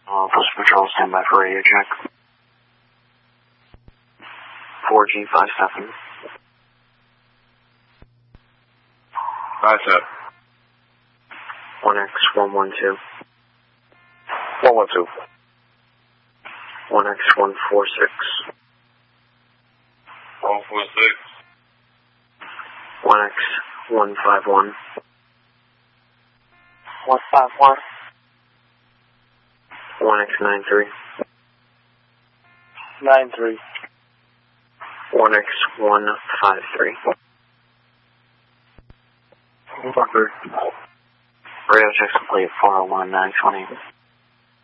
Post Patrol, stand by for radio check. 4G57. 57. 1X112. 112. 1X146. 146. 1X151. 151. 1X93. 93. 1X153. 153. Radio check's complete. 401 920.